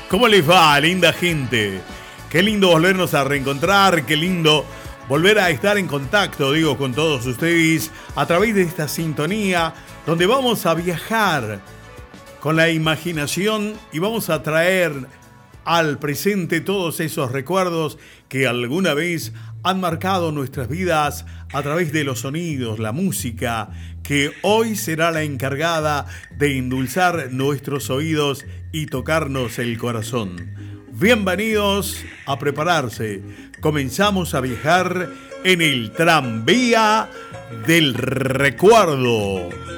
¿Cómo les va, linda gente? Qué lindo volvernos a reencontrar, qué lindo volver a estar en contacto, digo, con todos ustedes a través de esta sintonía donde vamos a viajar con la imaginación y vamos a traer al presente todos esos recuerdos que alguna vez han marcado nuestras vidas a través de los sonidos, la música, que hoy será la encargada de endulzar nuestros oídos y tocarnos el corazón. Bienvenidos a prepararse. Comenzamos a viajar en el tranvía del recuerdo.